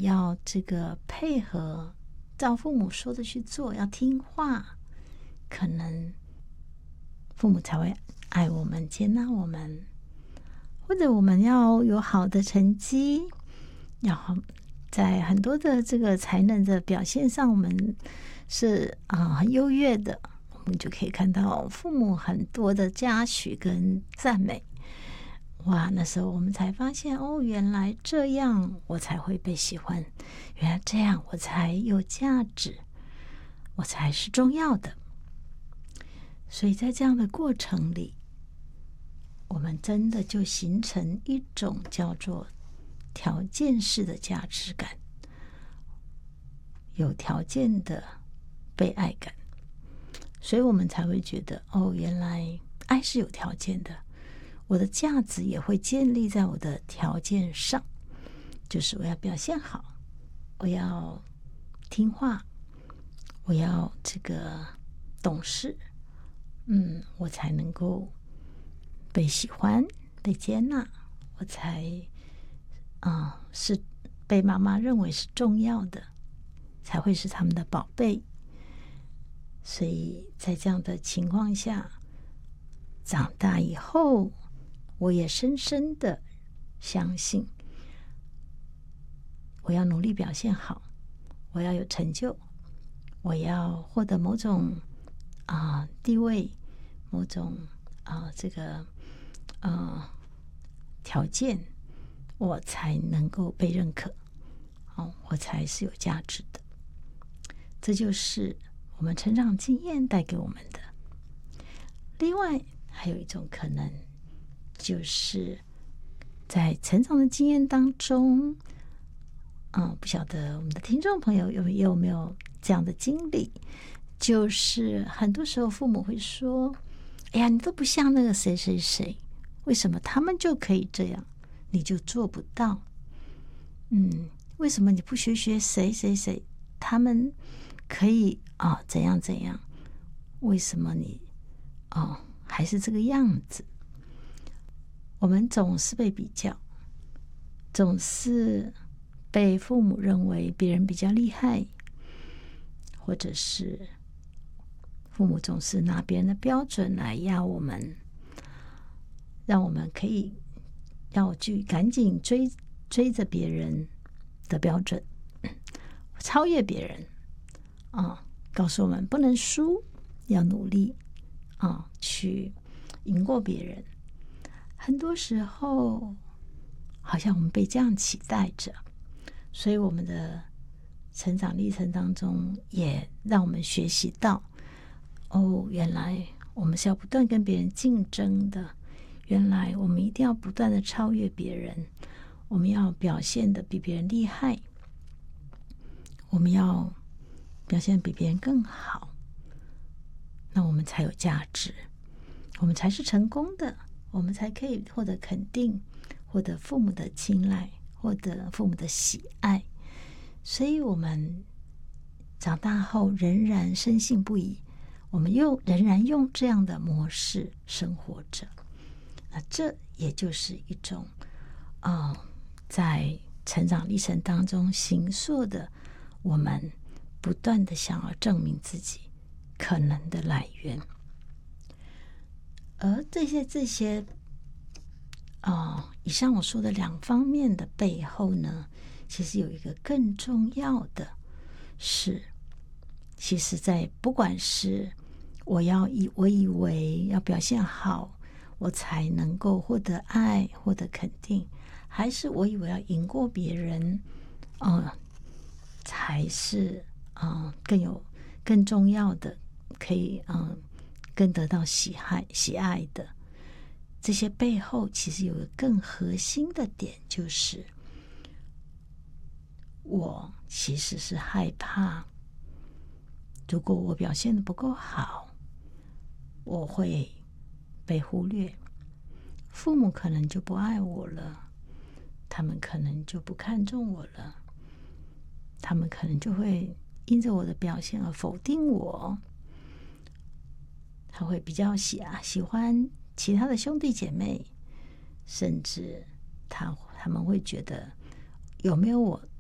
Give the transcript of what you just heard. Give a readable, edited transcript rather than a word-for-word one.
要这个配合照父母说的去做，要听话，可能父母才会爱我们、接纳我们。或者我们要有好的成绩，要在很多的这个才能的表现上，我们是很优越的，我们就可以看到父母很多的嘉许跟赞美。哇，那时候我们才发现，哦，原来这样我才会被喜欢，原来这样我才有价值，我才是重要的。所以在这样的过程里，我们真的就形成一种叫做条件式的价值感，有条件的被爱感，所以我们才会觉得，哦，原来爱是有条件的，我的价值也会建立在我的条件上，就是我要表现好，我要听话，我要这个懂事，我才能够被喜欢、被接纳，我才是被妈妈认为是重要的，才会是他们的宝贝。所以在这样的情况下，长大以后，我也深深的相信，我要努力表现好，我要有成就，我要获得某种地位，某种这个条件，我才能够被认可，我才是有价值的。这就是我们成长经验带给我们的。另外还有一种可能，就是在成长的经验当中，不晓得我们的听众朋友有没有这样的经历，就是很多时候父母会说，哎呀，你都不像那个谁谁谁，为什么他们就可以这样，你就做不到？为什么你不学学谁谁谁，他们可以怎样怎样，为什么你还是这个样子？我们总是被比较，总是被父母认为别人比较厉害，或者是父母总是拿别人的标准来压我们，让我们可以要去赶紧追着别人的标准，超越别人，告诉我们不能输，要努力去赢过别人。很多时候好像我们被这样期待着，所以我们的成长历程当中也让我们学习到，原来我们是要不断跟别人竞争的，原来我们一定要不断的超越别人，我们要表现的比别人厉害，我们要表现比别人更好，那我们才有价值，我们才是成功的，我们才可以获得肯定，获得父母的青睐，获得父母的喜爱。所以我们长大后仍然深信不疑，我们仍然用这样的模式生活着。那这也就是一种在成长历程当中形塑的，我们不断的想要证明自己可能的来源。而这些以上我说的两方面的背后呢，其实有一个更重要的是，其实在不管是我以为要表现好，我才能够获得爱，获得肯定，还是我以为要赢过别人，才是更重要的，可以更得到喜爱的。这些背后其实有个更核心的点，就是我其实是害怕，如果我表现得不够好，我会被忽略，父母可能就不爱我了，他们可能就不看重我了，他们可能就会因着我的表现而否定我，他会比较喜欢其他的兄弟姐妹，甚至他们会觉得有没有我